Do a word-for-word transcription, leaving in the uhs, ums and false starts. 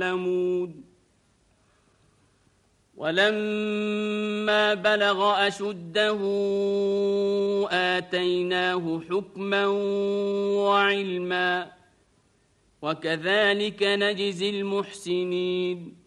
يعلمون ولما بلغ أشده آتيناه حكما وعلما وكذلك نجزي المحسنين